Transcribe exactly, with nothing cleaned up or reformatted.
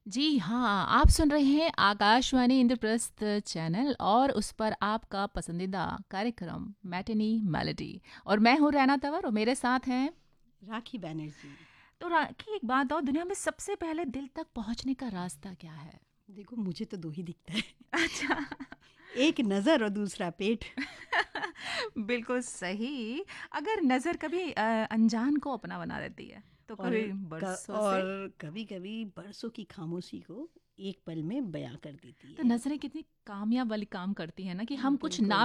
जी हाँ, आप सुन रहे हैं आकाशवाणी इंद्रप्रस्थ चैनल और उस पर आपका पसंदीदा कार्यक्रम मैटिनी मेलोडी। और मैं हूँ रैना तंवर और मेरे साथ हैं। राखी बैनर्जी। तो राखी, एक बात और, दुनिया में सबसे पहले दिल तक पहुँचने का रास्ता क्या है? देखो मुझे तो दो ही दिखता है। अच्छा। एक नज़र और दूसरा पेट। बिल्कुल सही। अगर नज़र कभी अ, अनजान को अपना बना देती है तो और कभी क, बरसों से। और कभी कभी बरसों की खामोशी को एक पल में बयां कर देती तो है। नज़रें कितनी कामयाब वाली काम करती है ना, कि हम कुछ ना बिल्कुल।